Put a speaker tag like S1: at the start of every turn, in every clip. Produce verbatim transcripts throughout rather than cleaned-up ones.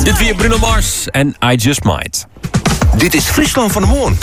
S1: Dit weer Bruno Mars en I Just Might.
S2: Dit is Friesland van de Moon.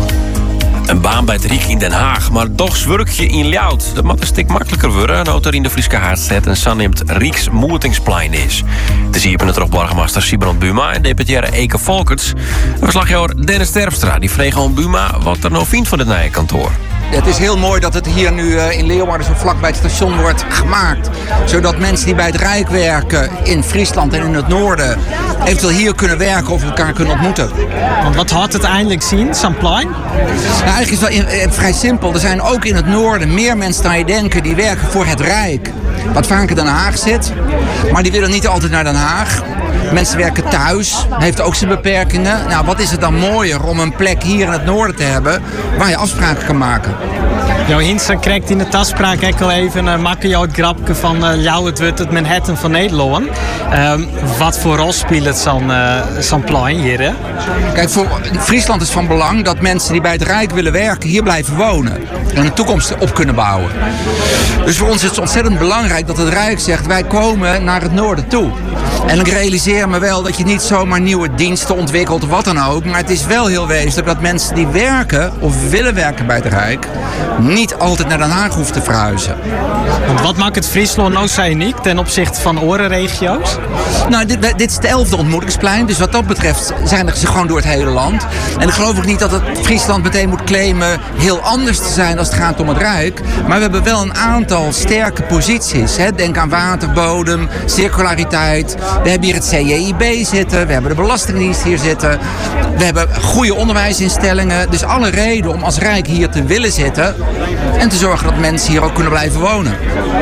S1: Een baan bij het Riek in Den Haag, maar toch zwurkje in Ljout. Dat mag een stuk makkelijker worden, nou er in de Frieske Haardstad en Sanneemt Rieks Moertingsplein is. Het is hier op het borgmeester Sibrand Buma en deputaire Eke Volkerts. Verslaggever Dennis Terpstra die vreeg aan Buma wat er nou vindt van het nieuwe kantoor.
S3: Het is heel mooi dat het hier nu in Leeuwarden zo vlak bij het station wordt gemaakt. Zodat mensen die bij het Rijk werken in Friesland en in het noorden eventueel hier kunnen werken of elkaar kunnen ontmoeten.
S4: Want wat houdt het eindelijk zien, zo'n plein?
S3: Nou, eigenlijk is het wel in, eh, vrij simpel. Er zijn ook in het noorden meer mensen dan je denken die werken voor het Rijk. Wat vaak in Den Haag zit. Maar die willen niet altijd naar Den Haag. Mensen werken thuis, heeft ook zijn beperkingen. Nou, wat is het dan mooier om een plek hier in het noorden te hebben waar je afspraken kan maken?
S4: Jouw Hinsen krijgt in de taspraak ook al even een makken jou het grapje van uh, jou het wordt het Manhattan van Nederland. Um, wat voor rol speelt het zo'n uh, zo'n plein hier? Hè?
S3: Kijk, voor Friesland is van belang dat mensen die bij het Rijk willen werken hier blijven wonen. En een toekomst op kunnen bouwen. Dus voor ons is het ontzettend belangrijk dat het Rijk zegt wij komen naar het noorden toe. En ik realiseer me wel dat je niet zomaar nieuwe diensten ontwikkelt of wat dan ook. Maar het is wel heel wezenlijk dat mensen die werken of willen werken bij het Rijk niet altijd naar Den Haag hoeven te verhuizen.
S4: Want wat maakt het Friesland nou zo uniek ten opzichte van andere regio's?
S3: Nou, dit, dit is het elfde ontmoetingsplein. Dus wat dat betreft zijn er ze gewoon door het hele land. En ik geloof ook niet dat het Friesland meteen moet claimen heel anders te zijn als het gaat om het Rijk. Maar we hebben wel een aantal sterke posities. Hè. Denk aan waterbodem, circulariteit. We hebben hier het C J I B zitten. We hebben de Belastingdienst hier zitten. We hebben goede onderwijsinstellingen. Dus alle reden om als Rijk hier te willen zitten. En te zorgen dat mensen hier ook kunnen blijven wonen.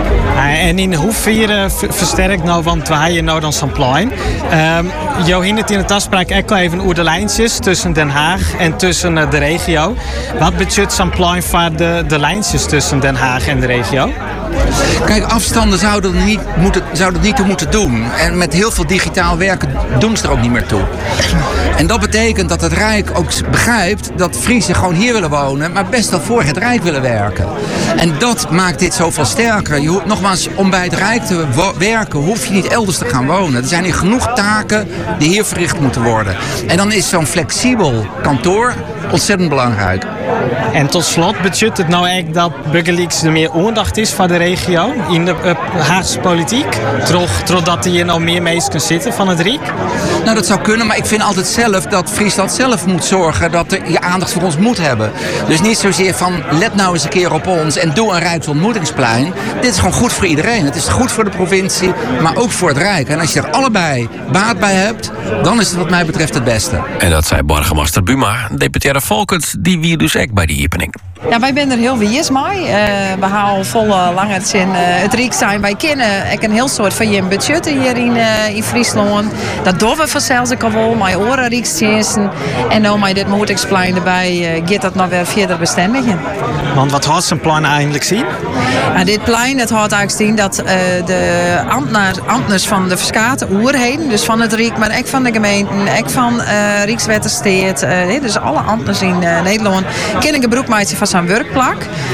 S4: En in hoeverre versterkt nou, want we hebben nou dan zo'n plein. Um, jou hindert in de afspraak ook even over de lijntjes tussen Den Haag en tussen de regio. Wat betekent zo'n plein voor de, de lijntjes tussen Den Haag en de regio?
S3: Kijk, afstanden zouden er niet, moeten, zouden niet toe moeten doen. En met heel veel digitaal werken doen ze er ook niet meer toe. En dat betekent dat het Rijk ook begrijpt dat Friesen gewoon hier willen wonen, maar best wel voor het Rijk willen werken. En dat maakt dit zoveel sterker. Je hoeft, nogmaals, om bij het Rijk te wo- werken hoef je niet elders te gaan wonen. Er zijn hier genoeg taken die hier verricht moeten worden. En dan is zo'n flexibel kantoor ontzettend belangrijk.
S4: En tot slot, betekent het nou eigenlijk dat Burgerlijks er meer aandacht is voor de regio in de uh, Haagse politiek? Totdat er hier nou meer mensen zitten van het Rijk?
S3: Nou, dat zou kunnen, maar ik vind altijd zelf dat Friesland zelf moet zorgen dat er je aandacht voor ons moet hebben. Dus niet zozeer van, let nou eens een keer op ons en doe een Rijksontmoetingsplein. Dit is gewoon goed voor iedereen. Het is goed voor de provincie, maar ook voor het Rijk. En als je er allebei baat bij hebt, dan is het wat mij betreft het beste.
S1: En dat zei borgmeester Buma. Deputaire Volkerts, die wie dus ook bij die opening.
S5: Ja, wij zijn er heel wies mee. Uh, we halen volle lange zin uh, het Rijk zijn. Wij kennen ik een heel soort van je budget hier in, uh, in Friesland. Dat doen we vanzelfs ook al wel. Mijn oren Rijksdiensten. En nou met dit moetingsplein erbij uh, gaat dat nog weer verder bestendigen.
S4: Want wat houdt zijn plan eigenlijk zien?
S5: Nou, dit plein het houdt eigenlijk zien dat uh, de ambtenaars, ambtenars van de verskate oerheden, dus van het Rijk, maar ook van de gemeenten, ook van uh, Rijkswaterstaat, uh, dus alle ambtenars in uh, Nederland, kunnen gebruik maken van zijn werkplak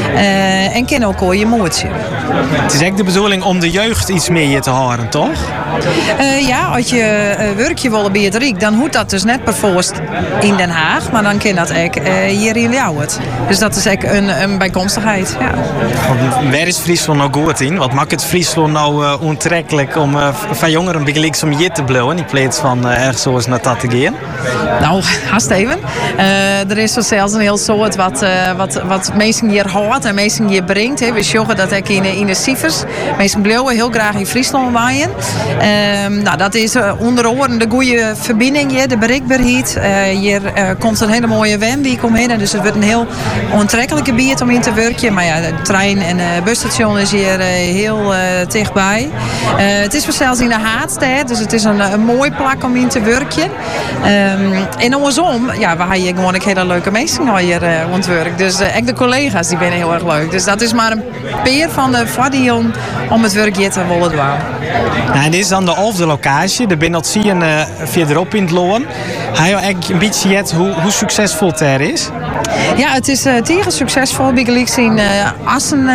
S5: uh, en kunnen ook al je moertje.
S4: Het is echt de bedoeling om de jeugd iets meer hier te horen, toch?
S5: Uh, ja, als je uh, werkje wil bij het Rijk, dan hoeft dat dus net per voorst in Den Haag, maar dan kan dat ook uh, hier in Ljouwert. Dus dat is echt een, een bijkomstigheid. Ja.
S4: Waar is Friesland nou goed in? Wat maakt het Friesland nou uh, onttrekkelijk om uh, van jongeren een beetje links om hier te blijven in plaats van uh, ergens zoals naar dat te gaan?
S5: Nou, haast even. Uh, er is zo zelfs een heel soort wat, uh, wat, wat mensen hier houdt en mensen hier brengt. Hè. We zorgen dat ik in, in de cijfers. Mensen blijven heel graag in Friesland waaien. Uh, nou, dat is uh, onder andere de goede verbinding, hier, de bereikbaarheid. Uh, hier uh, komt een hele mooie wemwijk omheen. Dus het wordt een heel onttrekkelijk gebied om in te werken. Maar ja, de trein en uh, busstation is hier uh, heel uh, dichtbij. Uh, het is zelfs in de Haardstad, dus het is een, een mooi plek om in te werken. Um, en andersom, ja, we hebben hier gewoon een hele leuke mensen hier uh, ontwerkt. Dus uh, ook de collega's die vinden heel erg leuk. Dus dat is maar een peer van de vadie om, om het werk hier te willen doen.
S4: Nou, dit is dan de elfde locatie. De binnen zie je uh, verderop in het loon. Heb je eigenlijk een beetje jet hoe, hoe succesvol het er is?
S5: Ja, het is uh, tegen succesvol. Bij gelijk in uh, Assen uh,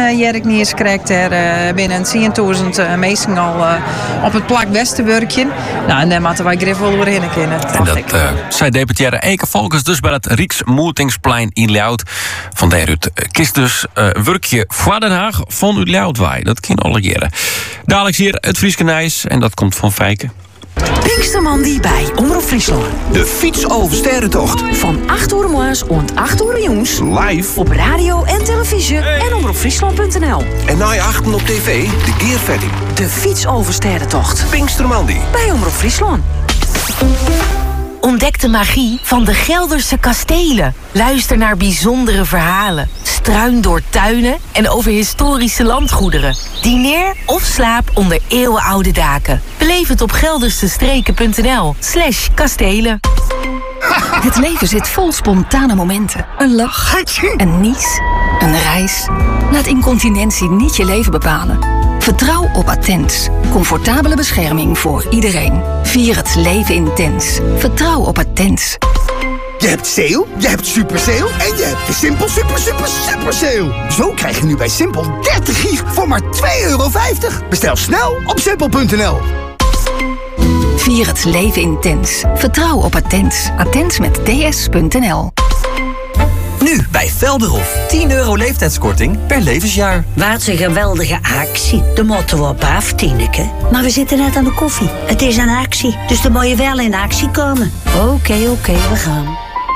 S5: uh, Jerkniers krijgt. Er uh, binnen tienduizend uh, mensen al uh, op het plak Westenwerkje. Nou, en daar moeten wij grif wel doorheen kennen.
S1: En dat uh, zei deputaire Eke Volkers dus bij het Rijksmoetingsplein in Ljouwt. Van daaruit kiest dus uh, werkje voor Den Haag van uw Ljouwtwaai. Dat kan alle jaren. Dadelijk hier het Frieske Nijs en dat komt van Fijke.
S6: Pinkstermandi bij Omroep Friesland.
S2: De fiets over sterrentocht.
S6: Van acht uur morgens en acht uur jongens.
S2: Live.
S6: Op radio en televisie en omroepfriesland punt n l.
S2: En na je achten op tv, de Geervetting.
S6: De fiets over sterrentocht.
S2: Pinkstermandi.
S6: Bij Omroep Friesland. Ontdek de magie van de Gelderse kastelen. Luister naar bijzondere verhalen. Struin door tuinen en over historische landgoederen. Dineer of slaap onder eeuwenoude daken. Beleef het op geldersestreken punt n l slash kastelen. Het leven zit vol spontane momenten. Een lach, een nies, een reis. Laat incontinentie niet je leven bepalen. Vertrouw op Attens. Comfortabele bescherming voor iedereen. Vier het leven intens. Vertrouw op Attens.
S7: Je hebt sale, je hebt super sale en je hebt de Simpel super super super sale. Zo krijg je nu bij Simpel dertig gig voor maar twee euro vijftig. Bestel snel op simpel punt n l.
S6: Vier het leven intens. Vertrouw op Attens. Attens met d s punt n l.
S8: Nu bij Velderhof. tien euro leeftijdskorting per levensjaar.
S9: Wat een geweldige actie. De motto we op af, Tineke. Maar we zitten net aan de koffie. Het is een actie, dus dan moet je wel in actie komen. Oké, okay, oké, okay, we gaan.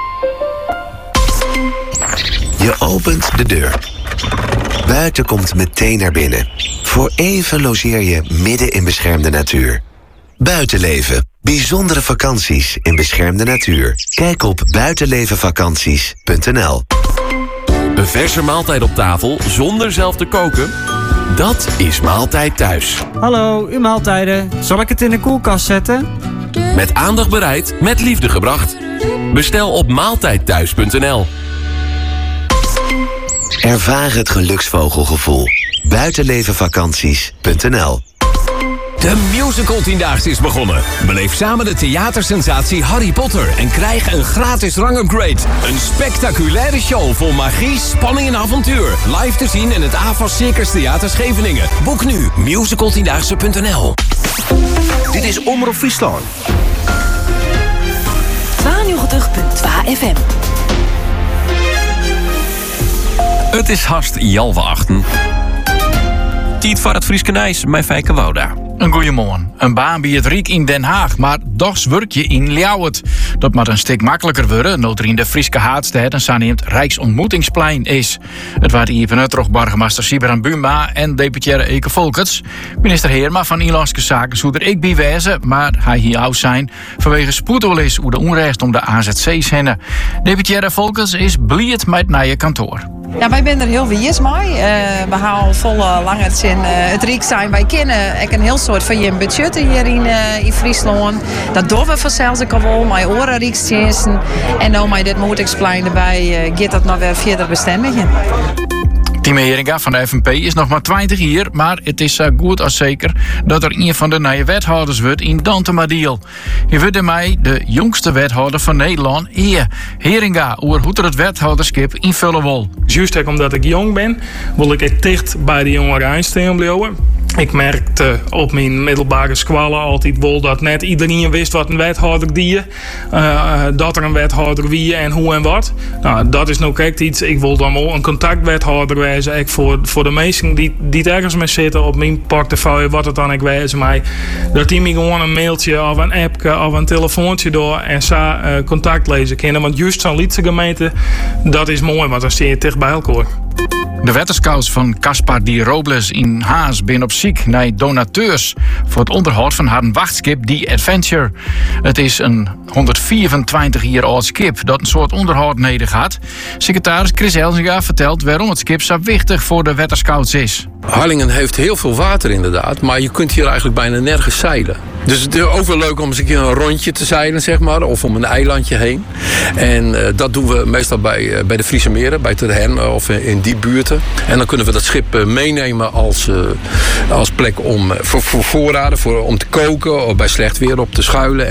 S10: Je opent de deur. Buiten komt meteen naar binnen. Voor even logeer je midden in beschermde natuur. Buitenleven. Bijzondere vakanties in beschermde natuur. Kijk op buitenlevenvakanties punt n l.
S11: Een verse maaltijd op tafel zonder zelf te koken? Dat is Maaltijd Thuis.
S12: Hallo, uw maaltijden. Zal ik het in de koelkast zetten?
S11: Met aandacht bereid, met liefde gebracht. Bestel op maaltijdthuis punt n l.
S10: Ervaar het geluksvogelgevoel. buitenlevenvakanties punt n l.
S11: De musical tiendaagse is begonnen. Beleef samen de theatersensatie Harry Potter en krijg een gratis rangupgrade. Een spectaculaire show vol magie, spanning en avontuur. Live te zien in het A F A S Circus Theater Scheveningen. Boek nu musical tiendaagse punt n l.
S2: Dit is Omroep Friesland.
S6: tweeënnegentig punt twee F M.
S1: Het is haast half achten. Tijd voor het Frieske Nijs, mijn Fijke Wouda.
S13: Een goeiemorgen. Een baan bij het Riek in Den Haag, maar dochs werk je in Ljouwert. Dat moet een stuk makkelijker worden, dat er in de Frieske Haardstad een zogenaamd Rijksontmoetingsplein is. Het waren hier vanuit burgemeester Sibrand Buma en deputaire Eke Volkers. Minister Heerma van Inlandse Zaken zou er ik bij wezen, maar hij hier oud zijn vanwege spoedwel is hoe de onrecht om de A Z C's heen. Deputaire Volkers is blied met naar je kantoor.
S5: Ja, wij zijn er heel wies mee. Uh, we houden volle langers in uh, het Riek zijn. Wij kennen ik een heel soort van je budget hier in, uh, in Friesland. Dat doen we vanzelfs ook al wel. Mijn oren Rijksdiensten. En nou met dit moetingsplein erbij uh, gaat dat nog weer verder bestendigen.
S13: Timo Heringa van de F N P is nog maar twintig hier, maar het is zo goed als zeker dat er een van de nieuwe wethouders wordt in Dantemadiel. Hij wordt in mij de jongste wethouder van Nederland hier. Heringa, hoe hoe er het wethouderschap invullen wil.
S14: Juist omdat ik jong ben, wil ik echt dicht bij de jongeren aanstaan blijven. Ik merkte op mijn middelbare scholen altijd wel dat net iedereen wist wat een wethouder die uh, dat er een wethouder wie en hoe en wat. Nou, dat is nou kijk iets. Ik wil dan wel een contactwethouder wezen. Ik voor, voor de mensen die, die ergens mee zitten op mijn portefeuille, wat het dan ik wezen mij. Dat die me gewoon een mailtje of een appje of een telefoontje door en zo uh, contact lezen kunnen. Want juist zo'n Lietse gemeente, dat is mooi, want dan sta je dicht bij elkaar.
S13: De wetterscouts van Caspar Di Robles in Haas ben op zoek naar donateurs voor het onderhoud van haar wachtskip The Adventure. Het is een honderdvierentwintig jaar oud skip dat een soort onderhoud nodig had. Secretaris Chris Elzinga vertelt waarom het skip zo wichtig voor de wetterscouts is.
S15: Harlingen heeft heel veel water inderdaad, maar je kunt hier eigenlijk bijna nergens zeilen. Dus het is ook wel leuk om eens een keer een rondje te zeilen, zeg maar, of om een eilandje heen. En uh, dat doen we meestal bij, uh, bij de Friese Meren, bij Terhen of in, in die buurten. En dan kunnen we dat schip uh, meenemen als, uh, als plek om, uh, voor, voor voorraden, voor, om te koken of bij slecht weer op te schuilen.